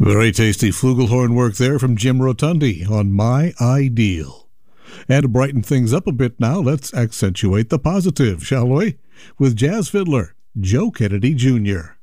Very tasty flugelhorn work there from Jim Rotundi on My Ideal. And to brighten things up a bit now, let's accentuate the positive, shall we? With jazz fiddler Joe Kennedy Jr.